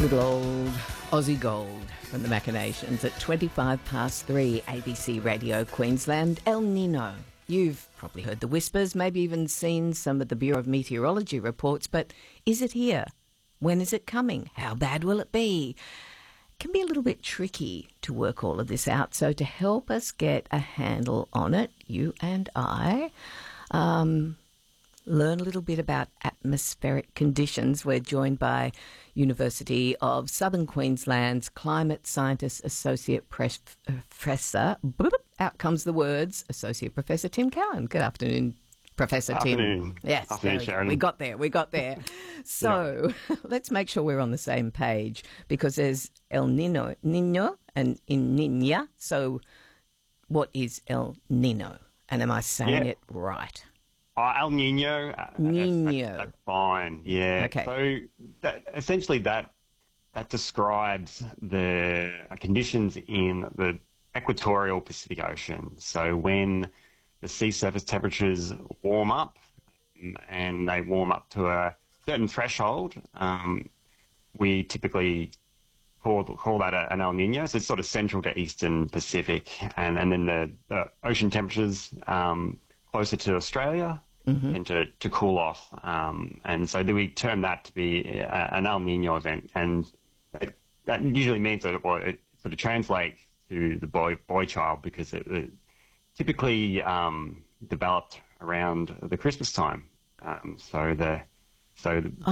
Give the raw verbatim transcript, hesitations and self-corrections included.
Little old Aussie gold from the Machinations at twenty-five past three, A B C Radio Queensland. El Nino. You've probably heard the whispers, maybe even seen some of the Bureau of Meteorology reports, but is it here? When is it coming? How bad will it be? It can be a little bit tricky to work all of this out, so to help us get a handle on it, you and I, um, learn a little bit about atmospheric conditions. We're joined by University of Southern Queensland's Climate Scientist Associate Professor, out comes the words, Associate Professor Tim Cowan. Good afternoon, Professor Afternoon. Tim. Yes, afternoon, Sharon. We got there, we got there. So yeah. Let's make sure we're on the same page, because there's El Nino, Nino and in Niña. So what is El Nino? And am I saying Yeah. it right? Oh, El Nino. uh, Nino. That's, that's fine. Yeah. Okay. So that, essentially, that that describes the conditions in the equatorial Pacific Ocean. So when the sea surface temperatures warm up, and they warm up to a certain threshold, um, we typically call call that a, an El Nino. So it's sort of central to eastern Pacific, and and then the, the ocean temperatures Um, closer to Australia mm-hmm. and to, to cool off. Um, and so we term that to be a, an El Nino event. And it, that usually means that it, well, it sort of translates to the boy boy child, because it, it typically um, developed around the Christmas time. Um, so the so the,